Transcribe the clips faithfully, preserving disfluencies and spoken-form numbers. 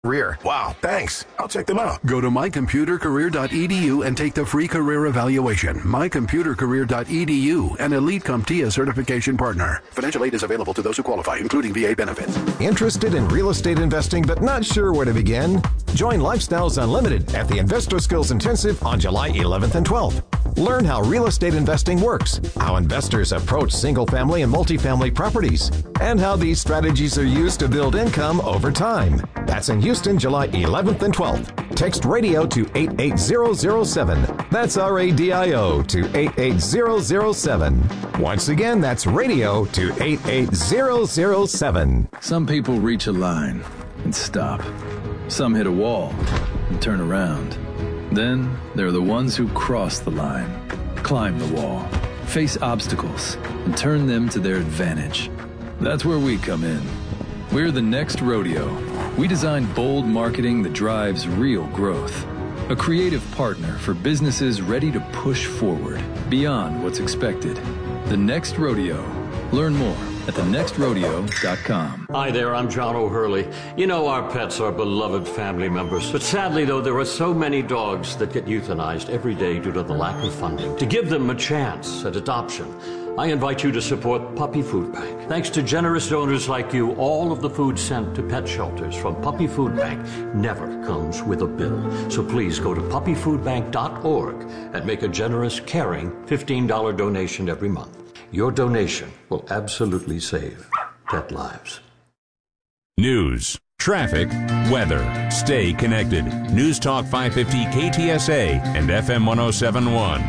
Career. Wow, thanks. I'll check them out. Go to my computer career dot e d u and take the free career evaluation. my computer career dot e d u, an Elite CompTIA certification partner. Financial aid is available to those who qualify, including V A benefits. Interested in real estate investing but not sure where to begin? Join Lifestyles Unlimited at the Investor Skills Intensive on July eleventh and twelfth. Learn how real estate investing works, how investors approach single-family and multifamily properties, and how these strategies are used to build income over time. That's in Houston, July eleventh and twelfth. Text radio to eight eight zero zero seven. That's R A D I O to eight eight zero zero seven. Once again, that's radio to eight eight zero zero seven. Some people reach a line and stop. Some hit a wall and turn around. Then there are the ones who cross the line, climb the wall, face obstacles, and turn them to their advantage. That's where we come in. We're the Next Rodeo. We design bold marketing that drives real growth. A creative partner for businesses ready to push forward beyond what's expected. The Next Rodeo. Learn more at the next rodeo dot com. Hi there, I'm John O'Hurley. You know our pets are beloved family members, but sadly though there are so many dogs that get euthanized every day due to the lack of funding. To give them a chance at adoption, I invite you to support Puppy Food Bank. Thanks to generous donors like you, all of the food sent to pet shelters from Puppy Food Bank never comes with a bill. So please go to puppy food bank dot org and make a generous, caring fifteen dollars donation every month. Your donation will absolutely save pet lives. News, traffic, weather. Stay connected. News Talk five fifty K T S A and F M one oh seven point one.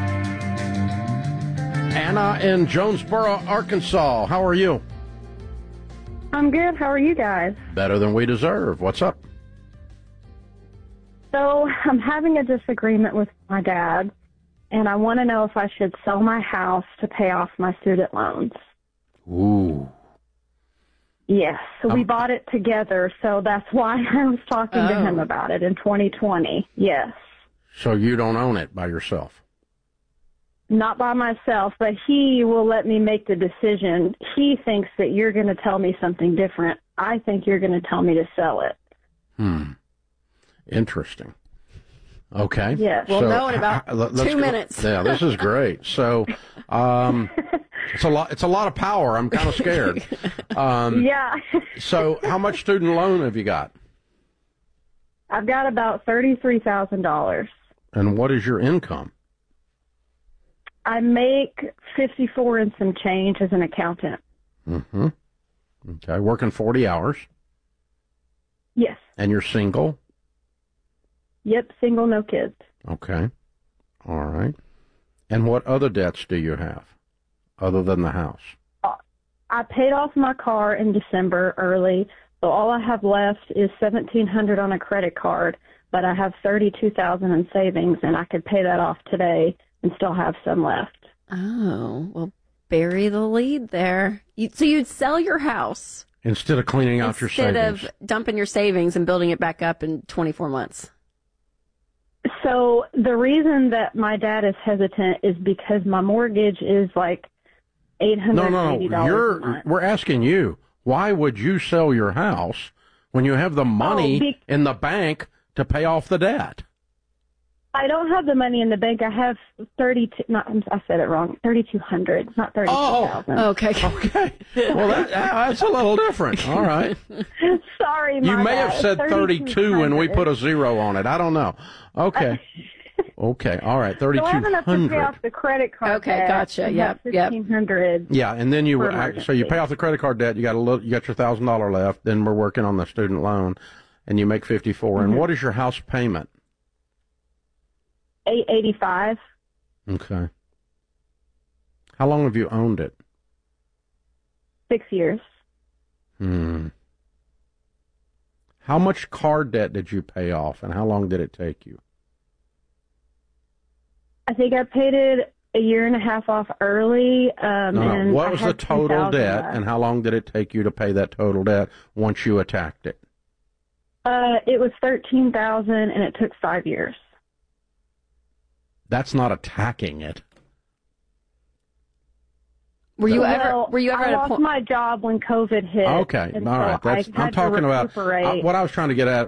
Anna in Jonesboro, Arkansas. How are you? I'm good. How are you guys? Better than we deserve. What's up? So I'm having a disagreement with my dad, and I want to know if I should sell my house to pay off my student loans. Ooh. Yes. So Um, we bought it together, so that's why I was talking Oh. to him about it in twenty twenty. Yes. So you don't own it by yourself? Not by myself, but he will let me make the decision. He thinks that you're going to tell me something different. I think you're going to tell me to sell it. Hmm. Interesting. Okay. Yes. We'll So, know in about h- let's two go- minutes. Yeah, this is great. So, um, it's a lot. It's a lot of power. I'm kind of scared. Um, Yeah. so, how much student loan have you got? I've got about thirty-three thousand dollars. And what is your income? I make fifty-four and some change as an accountant. Mm-hmm. Okay, working forty hours, Yes. and you're single. Yep, single, no kids. Okay. All right. And what other debts do you have other than the house? I paid off my car in December early, so all I have left is seventeen hundred dollars on a credit card, but I have thirty-two thousand dollars in savings, and I could pay that off today and still have some left. Oh, well, bury the lead there. You, so you'd sell your house Instead of cleaning out your instead savings. of dumping your savings and building it back up in twenty-four months. So the reason that my dad is hesitant is because my mortgage is like eight hundred eighty dollars No, no, a you're, month. we're asking you, why would you sell your house when you have the money Oh, be- in the bank to pay off the debt? I don't have the money in the bank. I have thirty-two. Not, I said it wrong. Thirty-two hundred, not thirty-two thousand. Oh, Okay. Okay. Well, that, that's a little different. All right. Sorry, You my may bad. have said thirty-two and we put a zero on it. I don't know. Okay. Okay. All right. So I have thirty-two enough to pay hundred. off the credit card. Okay, debt, gotcha. and Yep, that's yep. fifteen hundred. Yeah, and then you For uh, so you emergency. pay off the credit card debt. You got a little, you got your thousand dollar left. Then we're working on the student loan, and you make fifty four. Mm-hmm. And what is your house payment? Eight eighty-five. Okay. How long have you owned it? Six years. Hmm. How much car debt did you pay off, and how long did it take you? I think I paid it a year and a half off early. Um, No, no. and What I was had the total two thousand debt, left. and how long did it take you to pay that total debt once you attacked it? Uh, it was thirteen thousand, and it took five years. That's not attacking it. Were you well, ever? Were you ever I at a lost point? my job when COVID hit. Okay, and all so right. That's I I'm had talking to about recuperate. uh, what I was trying to get at